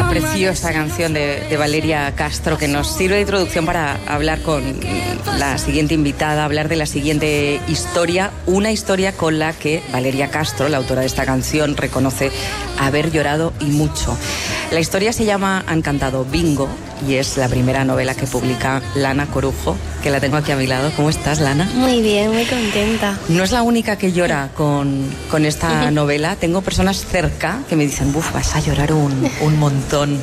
Esta preciosa canción de Valeria Castro, que nos sirve de introducción para hablar con la siguiente invitada, hablar de la siguiente historia, una historia con la que Valeria Castro, la autora de esta canción, reconoce haber llorado y mucho. La historia se llama Han cantado bingo y es la primera novela que publica Lana Corujo, que la tengo aquí a mi lado. ¿Cómo estás, Lana? Muy bien, muy contenta. No es la única que llora con esta novela. Tengo personas cerca que me dicen, buf, vas a llorar un montón.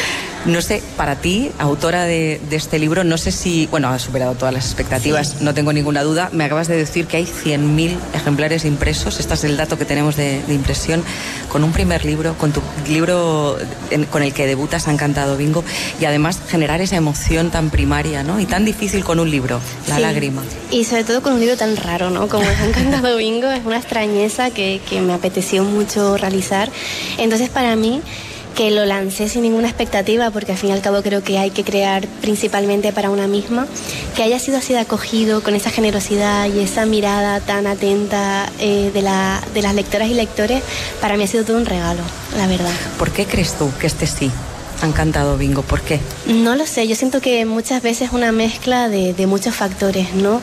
No sé, para ti, autora de este libro, no sé si, bueno, ha superado todas las expectativas, sí. No tengo ninguna duda. Me acabas de decir que hay 100.000 ejemplares impresos, este es el dato que tenemos de impresión, con un primer libro, con tu libro con el que debutas, Han cantado bingo, y además generar esa emoción tan primaria, ¿no? Y tan difícil con un libro, la lágrima. Y sobre todo con un libro tan raro, ¿no? Como Han cantado bingo, es una extrañeza que me apeteció mucho realizar. Entonces, para mí, que lo lancé sin ninguna expectativa, porque al fin y al cabo creo que hay que crear principalmente para una misma, que haya sido así de acogido, con esa generosidad y esa mirada tan atenta de las lectoras y lectores, para mí ha sido todo un regalo, la verdad. ¿Por qué crees tú que este sí Han cantado bingo? ¿Por qué? No lo sé, yo siento que muchas veces es una mezcla de muchos factores, ¿no?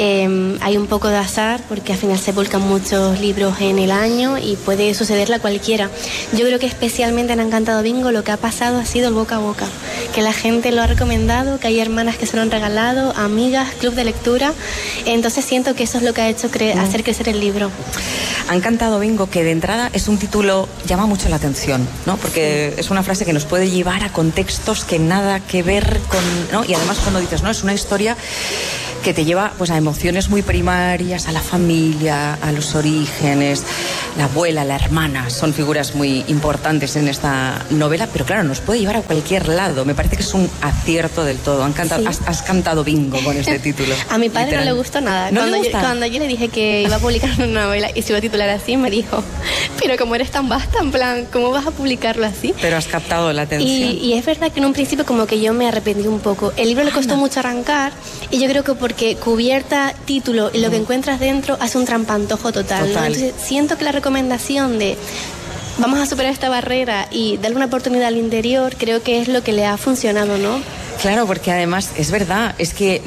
Hay un poco de azar, porque al final se publican muchos libros en el año y puede sucederle a cualquiera. Yo creo que especialmente en Han cantado bingo lo que ha pasado ha sido el boca a boca, que la gente lo ha recomendado, que hay hermanas que se lo han regalado, amigas, club de lectura. Entonces siento que eso es lo que ha hecho hacer crecer el libro. Han cantado bingo, que de entrada es un título, llama mucho la atención, ¿no? Porque es una frase que nos puede llevar a contextos que nada que ver con, ¿no? Y además cuando dices, no, es una historia que te lleva pues a emociones muy primarias, a la familia, a los orígenes, la abuela, la hermana, son figuras muy importantes en esta novela, pero claro, nos puede llevar a cualquier lado. Me parece que es un acierto del todo. Has cantado bingo con este título. A mi padre no le gustó nada. ¿No cuando yo le dije que iba a publicar una novela y se iba a titular así, me dijo, pero como eres tan vasta, en plan, ¿cómo vas a publicarlo así? Pero has captado la atención. Y es verdad que en un principio como que yo me arrepentí un poco. El libro le costó mucho arrancar y yo creo que porque cubierta, título y lo que encuentras dentro hace un trampantojo total. ¿No? Entonces siento que la recomendación de vamos a superar esta barrera y darle una oportunidad al interior, creo que es lo que le ha funcionado, ¿no? Claro, porque además es verdad, es que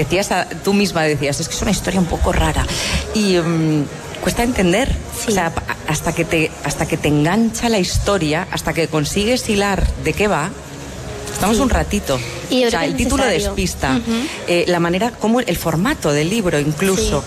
tú misma decías, es que es una historia un poco rara y cuesta entender, sí. O sea, hasta que te engancha la historia, hasta que consigues hilar de qué va. Estamos un ratito. Y o sea, el título despista, la manera, como el formato del libro incluso.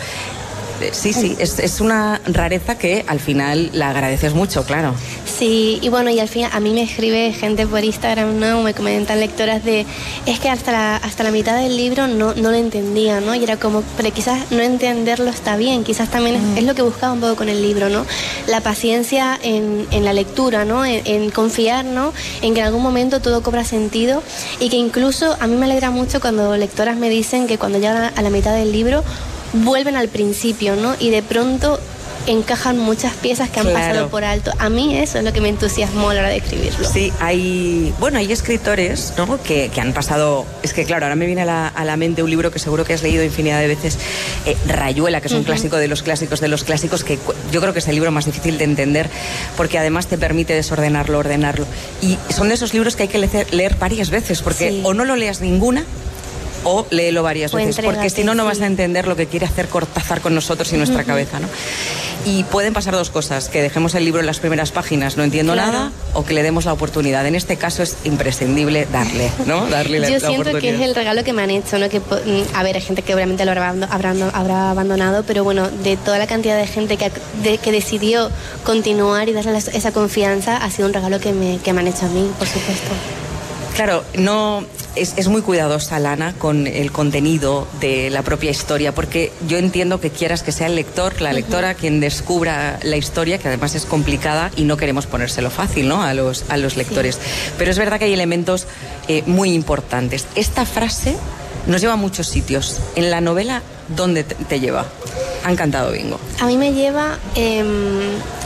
Sí, es una rareza que al final la agradeces mucho, claro. Sí, y bueno, y al final a mí me escribe gente por Instagram, ¿no? Me comentan lectoras es que hasta la mitad del libro no lo entendía, ¿no? Y era como, pero quizás no entenderlo está bien, quizás también es lo que buscaba un poco con el libro, ¿no? La paciencia en la lectura, ¿no? En confiar, ¿no? En que en algún momento todo cobra sentido y que incluso a mí me alegra mucho cuando lectoras me dicen que cuando llegan a la mitad del libro vuelven al principio, ¿no? Y de pronto encajan muchas piezas que han pasado por alto. A mí eso es lo que me entusiasmó a la hora de escribirlo. Sí, hay escritores, ¿no? que han pasado. Es que claro, ahora me viene a la mente un libro que seguro que has leído infinidad de veces, Rayuela, que es un clásico de los clásicos, que yo creo que es el libro más difícil de entender porque además te permite desordenarlo, ordenarlo. Y son de esos libros que hay que leer varias veces porque o no lo leas ninguna o léelo varias veces, porque si no, no vas a entender lo que quiere hacer Cortázar con nosotros y nuestra cabeza, ¿no? Y pueden pasar dos cosas, que dejemos el libro en las primeras páginas, no entiendo nada, o que le demos la oportunidad. En este caso es imprescindible darle, ¿no? Darle la oportunidad. Yo siento que es el regalo que me han hecho, ¿no? Que, a ver, hay gente que obviamente lo habrá abandonado, pero bueno, de toda la cantidad de gente que decidió continuar y darle esa confianza, ha sido un regalo que me han hecho a mí, por supuesto. Claro, no es muy cuidadosa Lana con el contenido de la propia historia, porque yo entiendo que quieras que sea el lector, la lectora, quien descubra la historia, que además es complicada y no queremos ponérselo fácil, ¿no? a los lectores. Sí. Pero es verdad que hay elementos muy importantes. Esta frase nos lleva a muchos sitios. En la novela, ¿dónde te lleva? Han cantado bingo. A mí me lleva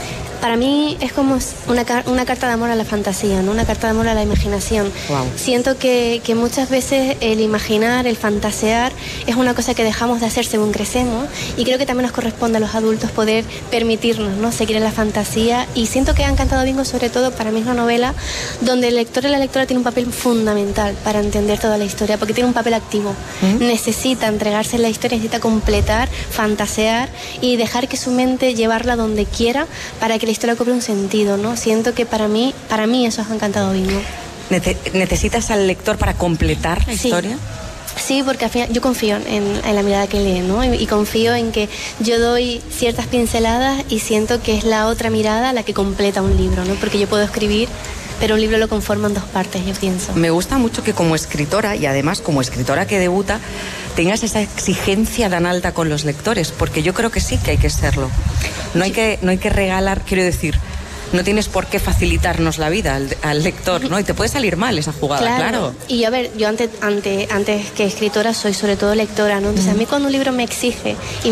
Para mí es como una carta de amor a la fantasía, ¿no? Una carta de amor a la imaginación. Wow. Siento que muchas veces el imaginar, el fantasear, es una cosa que dejamos de hacer según crecemos, y creo que también nos corresponde a los adultos poder permitirnos, ¿no?, seguir en la fantasía. Y siento que Han cantado bingo, sobre todo, para mí es una novela donde el lector y la lectora tiene un papel fundamental para entender toda la historia, porque tiene un papel activo. Necesita entregarse en la historia, necesita completar, fantasear y dejar que su mente llevarla donde quiera para que la historia cobre un sentido, ¿no? Siento que para mí eso es Han cantado bingo. ¿Necesitas al lector para completar la historia? Sí, porque al final yo confío en la mirada que lee, ¿no? Y confío en que yo doy ciertas pinceladas y siento que es la otra mirada la que completa un libro, ¿no? Porque yo puedo escribir, pero un libro lo conforman dos partes, yo pienso. Me gusta mucho que como escritora, y además como escritora que debuta, tengas esa exigencia tan alta con los lectores, porque yo creo que sí que hay que serlo. No hay que regalar, quiero decir, no tienes por qué facilitarnos la vida al lector, ¿no? Y te puede salir mal esa jugada, claro. Y a ver, yo antes que escritora soy sobre todo lectora, ¿no? Entonces a mí cuando un libro me exige y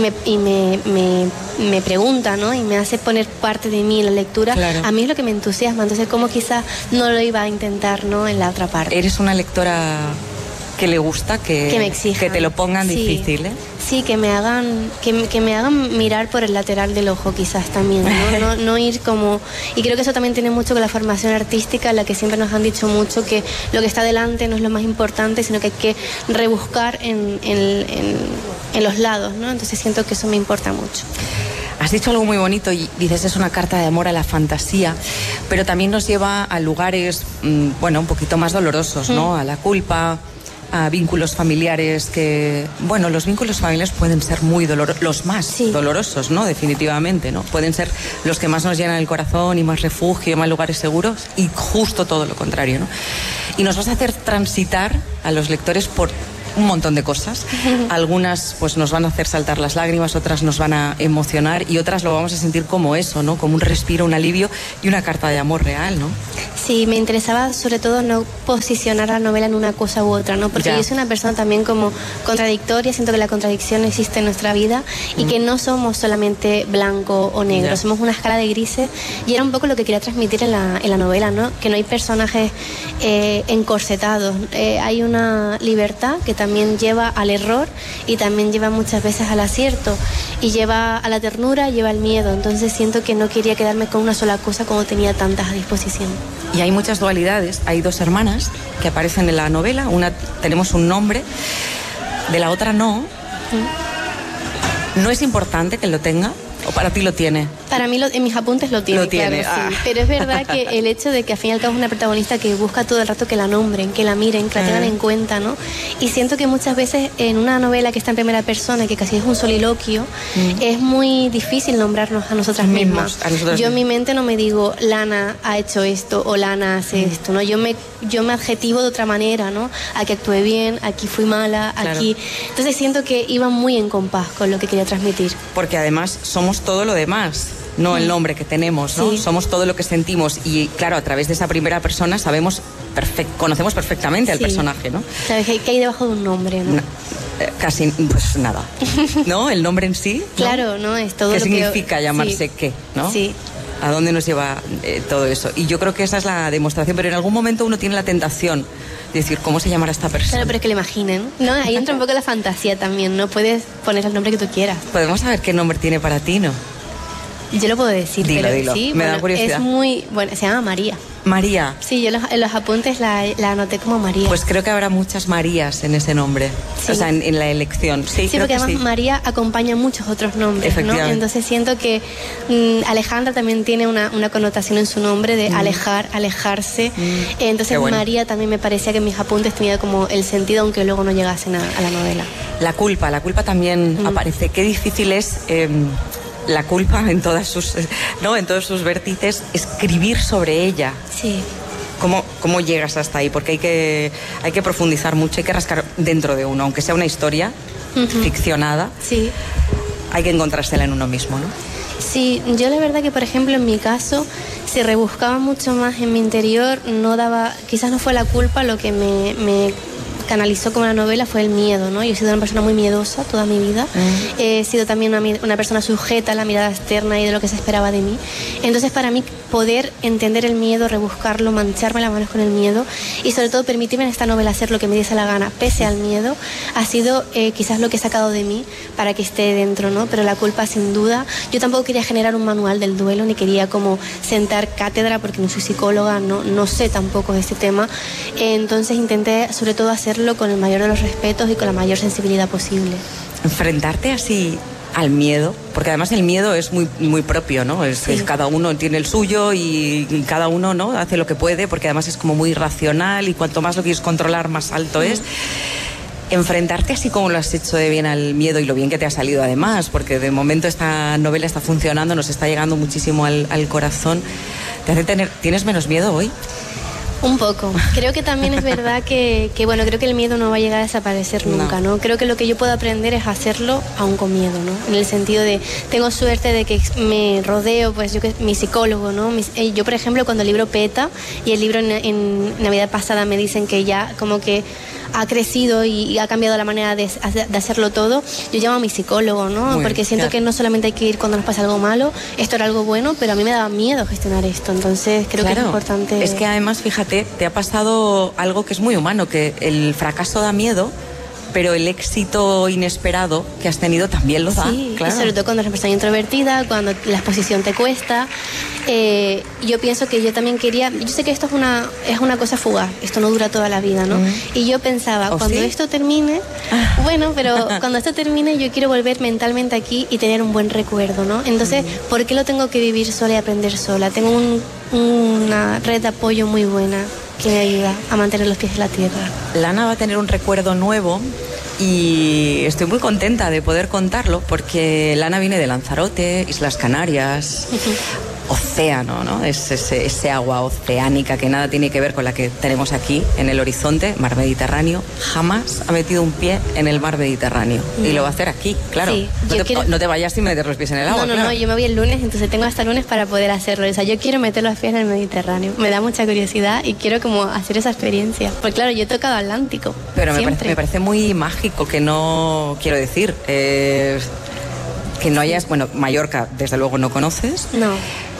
me pregunta, ¿no?, y me hace poner parte de mí en la lectura, claro, a mí es lo que me entusiasma. Entonces como quizás no lo iba a intentar, ¿no?, en la otra parte. ¿Eres una lectora que le gusta que me exijan, que te lo pongan difícil, ¿eh? Sí, que me hagan mirar por el lateral del ojo, quizás también, ¿no? No ir como... Y creo que eso también tiene mucho con la formación artística, en la que siempre nos han dicho mucho que lo que está delante no es lo más importante, sino que hay que rebuscar en los lados, ¿no? Entonces siento que eso me importa mucho. Has dicho algo muy bonito y dices, es una carta de amor a la fantasía, pero también nos lleva a lugares, un poquito más dolorosos, ¿no? A la culpa, a vínculos familiares que... Bueno, los vínculos familiares pueden ser muy dolorosos, los más dolorosos, ¿no? Definitivamente, ¿no? Pueden ser los que más nos llenan el corazón y más refugio y más lugares seguros, y justo todo lo contrario, ¿no? Y nos vas a hacer transitar a los lectores por un montón de cosas. Algunas pues nos van a hacer saltar las lágrimas, otras nos van a emocionar y otras lo vamos a sentir como eso, ¿no? Como un respiro, un alivio y una carta de amor real, ¿no? Sí, me interesaba sobre todo no posicionar la novela en una cosa u otra, ¿no? Porque yo soy una persona también como contradictoria, siento que la contradicción existe en nuestra vida y que no somos solamente blanco o negro, somos una escala de grises, y era un poco lo que quería transmitir en la novela, ¿no? Que no hay personajes encorsetados, hay una libertad que también lleva al error y también lleva muchas veces al acierto y lleva a la ternura, lleva al miedo. Entonces siento que no quería quedarme con una sola cosa como tenía tantas a disposición. Y hay muchas dualidades. Hay dos hermanas que aparecen en la novela. Una tenemos un nombre, de la otra no. ¿No es importante que lo tenga? ¿O para ti lo tiene? Para mí en mis apuntes lo tiene, claro, sí. Pero es verdad que el hecho de que al fin y al cabo es una protagonista que busca todo el rato que la nombren, que la miren, que la tengan en cuenta, ¿no? Y siento que muchas veces en una novela que está en primera persona, que casi es un soliloquio, es muy difícil nombrarnos a nosotras mismas. Yo en mi mente no me digo, Lana ha hecho esto o Lana hace esto, ¿no? Yo me adjetivo de otra manera, ¿no? Aquí actué bien, aquí fui mala, aquí... Entonces siento que iba muy en compás con lo que quería transmitir. Porque además somos todo lo demás, no el nombre que tenemos, ¿no? Somos todo lo que sentimos y claro, a través de esa primera persona conocemos perfectamente al personaje, ¿no? ¿Sabes qué hay debajo de un nombre, no? Casi, pues nada, ¿no? El nombre en sí, ¿no? Claro, ¿no? Es todo ¿Qué lo significa llamarse qué, no? Sí. ¿A dónde nos lleva todo eso? Y yo creo que esa es la demostración, pero en algún momento uno tiene la tentación de decir, ¿cómo se llamará esta persona? Claro, pero es que lo imaginen, ¿no? Ahí entra un poco la fantasía también, ¿no? Puedes poner el nombre que tú quieras. Podemos saber qué nombre tiene para ti, ¿no? Yo lo puedo decir, dilo. Sí, me da curiosidad. Es muy... Bueno, se llama María. María. Sí, yo en los apuntes la anoté como María. Pues creo que habrá muchas Marías en ese nombre, o sea, en la elección. Sí, porque además María acompaña muchos otros nombres, ¿no? Entonces siento que Alejandra también tiene una connotación en su nombre de alejar, alejarse. Entonces María también me parecía que en mis apuntes tenía como el sentido, aunque luego no llegasen a la novela. La culpa también aparece. Qué difícil es... la culpa en todos sus vértices, escribir sobre ella. Sí. ¿Cómo llegas hasta ahí? Porque hay que profundizar mucho, hay que rascar dentro de uno, aunque sea una historia ficcionada. Sí. Hay que encontrársela en uno mismo, ¿no? Sí, yo la verdad que por ejemplo en mi caso, si rebuscaba mucho más en mi interior, quizás no fue la culpa lo que me canalizó como una novela fue el miedo, ¿no? Yo he sido una persona muy miedosa toda mi vida. He sido también una persona sujeta a la mirada externa y de lo que se esperaba de mí. Entonces, para mí, poder entender el miedo, rebuscarlo, mancharme las manos con el miedo y sobre todo permitirme en esta novela hacer lo que me diese la gana, pese al miedo, ha sido quizás lo que he sacado de mí para que esté dentro, ¿no? Pero la culpa, sin duda, yo tampoco quería generar un manual del duelo, ni quería como sentar cátedra, porque no soy psicóloga, no sé tampoco de este tema. Entonces intenté sobre todo hacerlo con el mayor de los respetos y con la mayor sensibilidad posible. Enfrentarte así al miedo, porque además el miedo es muy, muy propio, ¿no? Es cada uno tiene el suyo y cada uno, ¿no?, hace lo que puede, porque además es como muy racional y cuanto más lo quieres controlar, más alto es. Enfrentarte así como lo has hecho de bien al miedo y lo bien que te ha salido además, porque de momento esta novela está funcionando, nos está llegando muchísimo al corazón. ¿Te hace ¿Tienes menos miedo hoy? Un poco. Creo que también es verdad que bueno, creo que el miedo no va a llegar a desaparecer nunca, ¿no? Creo que lo que yo puedo aprender es hacerlo aún con miedo, ¿no? En el sentido de, tengo suerte de que me rodeo, pues mi psicólogo, ¿no? Yo, por ejemplo, cuando el libro peta y el libro en Navidad pasada me dicen que ya como que ha crecido y ha cambiado la manera de hacerlo todo, yo llamo a mi psicólogo, ¿no? Porque siento que no solamente hay que ir cuando nos pasa algo malo, esto era algo bueno, pero a mí me daba miedo gestionar esto, entonces creo que es importante. Es que además, fíjate, te ha pasado algo que es muy humano, que el fracaso da miedo, pero el éxito inesperado que has tenido también lo da. Sí, claro. Y sobre todo cuando eres una persona introvertida, cuando la exposición te cuesta. Yo pienso que yo también quería, yo sé que esto es una cosa fugaz, esto no dura toda la vida, ¿no? Y yo pensaba, cuando esto termine, bueno, pero cuando esto termine yo quiero volver mentalmente aquí y tener un buen recuerdo, ¿no? Entonces, ¿por qué lo tengo que vivir sola y aprender sola? Tengo una red de apoyo muy buena que me ayuda a mantener los pies en la tierra. Lana va a tener un recuerdo nuevo y estoy muy contenta de poder contarlo porque Lana viene de Lanzarote, Islas Canarias, océano, ¿no? Es ese agua oceánica que nada tiene que ver con la que tenemos aquí en el horizonte, mar Mediterráneo. Jamás ha metido un pie en el mar Mediterráneo y lo va a hacer aquí, claro. Sí, no te vayas sin meter los pies en el agua. No, yo me voy el lunes, entonces tengo hasta el lunes para poder hacerlo. O sea, yo quiero meter los pies en el Mediterráneo. Me da mucha curiosidad y quiero como hacer esa experiencia. Porque claro, yo he tocado Atlántico. Pero me parece muy mágico que no, quiero decir, que no hayas, bueno, Mallorca desde luego no conoces. No.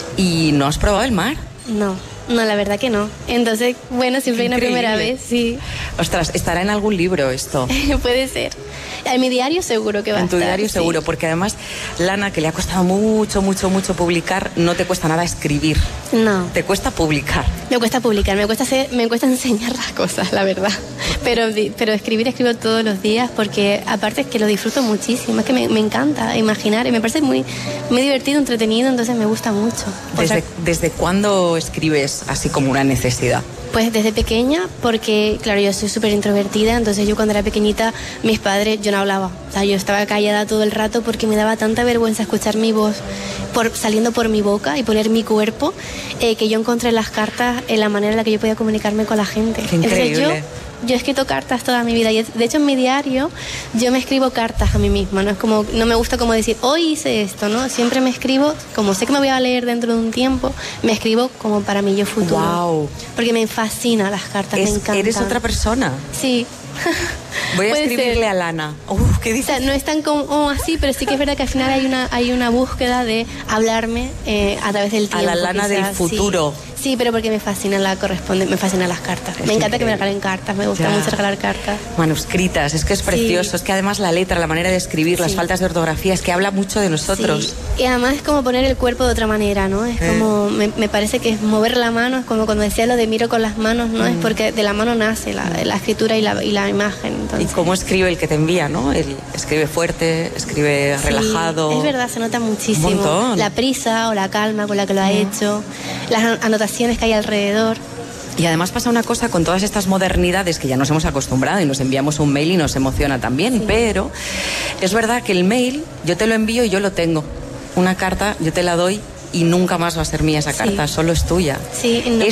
¿Y no has probado el mar? No, la verdad que no. Entonces, bueno, siempre hay una primera vez, sí. Ostras, ¿estará en algún libro esto? Puede ser. En mi diario seguro que va a estar. En tu diario seguro, porque además, Lana, que le ha costado mucho publicar, no te cuesta nada escribir. No. Te cuesta publicar. Me cuesta publicar, me cuesta enseñar las cosas, la verdad. Pero escribo todos los días porque aparte es que lo disfruto muchísimo, es que me encanta imaginar y me parece muy divertido, entretenido, entonces me gusta mucho. ¿Desde cuándo escribes así como una necesidad? Pues desde pequeña, porque claro, yo soy súper introvertida, entonces yo cuando era pequeñita, mis padres, yo no hablaba, o sea, yo estaba callada todo el rato porque me daba tanta vergüenza escuchar mi voz saliendo por mi boca y poner mi cuerpo, que yo encontré en las cartas en la manera en la que yo podía comunicarme con la gente. Qué increíble. Entonces yo he escrito cartas toda mi vida y de hecho en mi diario yo me escribo cartas a mí misma, no es como, no me gusta como decir hoy hice esto, ¿no? Siempre me escribo, como sé que me voy a leer dentro de un tiempo, me escribo como para mi yo futuro. Wow. Porque me fascina las cartas, me encantan. ¿Eres otra persona? Sí. Voy a escribirle a Lana. ¿Qué dices? O sea, no es tan como así, pero sí que es verdad que al final hay una búsqueda de hablarme a través del tiempo. A la Lana quizás, del futuro. Sí, pero porque me fascinan las cartas. Me encanta que me regalen cartas, me gusta mucho regalar cartas. Manuscritas, es que es precioso, es que además la letra, la manera de escribir, las faltas de ortografía, es que habla mucho de nosotros. Sí. Y además es como poner el cuerpo de otra manera, ¿no? Es como, me parece que es mover la mano, es como cuando decía lo de miro con las manos, ¿no? Es porque de la mano nace la escritura y la imagen. Entonces. Y cómo escribe el que te envía, ¿no? Él escribe fuerte, escribe relajado. Es verdad, se nota muchísimo. Un montón. La prisa o la calma con la que lo ha hecho, las anotaciones que hay alrededor. Y además pasa una cosa con todas estas modernidades que ya nos hemos acostumbrado y nos enviamos un mail y nos emociona también, pero es verdad que el mail yo te lo envío y yo lo tengo. Una carta yo te la doy y nunca más va a ser mía esa carta, solo es tuya. Sí, no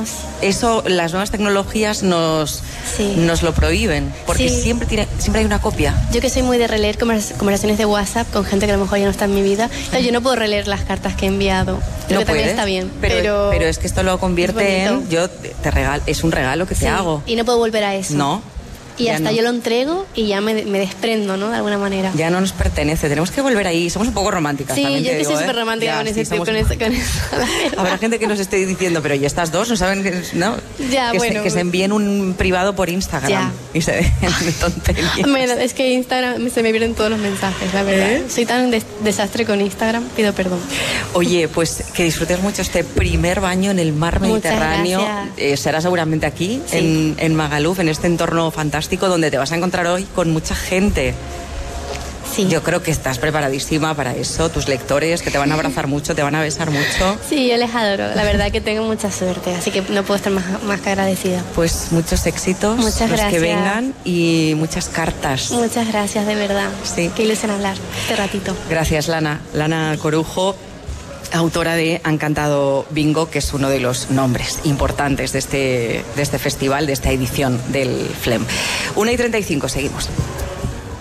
eso las nuevas tecnologías nos lo prohíben, porque siempre hay una copia. Yo que soy muy de releer conversaciones de WhatsApp con gente que a lo mejor ya no está en mi vida, yo no puedo releer las cartas que he enviado. Creo que también está bien. Pero es que esto lo convierte en, es un regalo que te hago. Y no puedo volver a eso. No. Y ya hasta no. yo lo entrego y ya me desprendo, ¿no? De alguna manera. Ya no nos pertenece, tenemos que volver ahí. Somos un poco románticas Sí, también, yo te que digo, soy súper romántica Ya, con, sí, ese, somos- con eso. Habrá gente que nos esté diciendo, pero ¿y estas dos no saben no? Ya, que, bueno, que se pues- envíen un privado por Instagram Ya. y se dejen de tonterías. Bueno, es que Instagram se me pierden todos los mensajes, la verdad. Soy tan desastre con Instagram, pido perdón. Oye, pues que disfrutes mucho este primer baño en el mar Muchas Mediterráneo. gracias. Será seguramente aquí, Sí. en Magaluf, en este entorno fantástico donde te vas a encontrar hoy con mucha gente. Sí. Yo creo que estás preparadísima para eso. Tus lectores que te van a abrazar mucho, te van a besar mucho. Sí, yo les adoro. La verdad que tengo mucha suerte, así que no puedo estar más que agradecida. Pues muchos éxitos, Muchas los que gracias. vengan y muchas cartas. Muchas gracias, de verdad. Sí. Qué ilusión hablar este ratito. Gracias, Lana. Lana Corujo, autora de Han cantado Bingo, que es uno de los nombres importantes de este festival, de esta edición del FLEM. 1:35, seguimos.